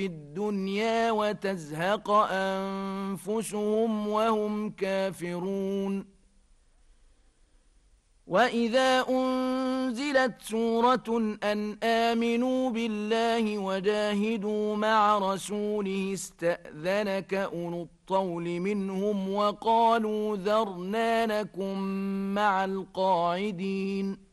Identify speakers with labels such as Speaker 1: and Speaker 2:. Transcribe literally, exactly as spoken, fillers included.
Speaker 1: الدنيا وتزهق أنفسهم وهم كافرون وإذا أنزلت سورة أن آمنوا بالله وجاهدوا مع رسوله استأذنك أولو الطول منهم وقالوا ذرنا نكن مع القاعدين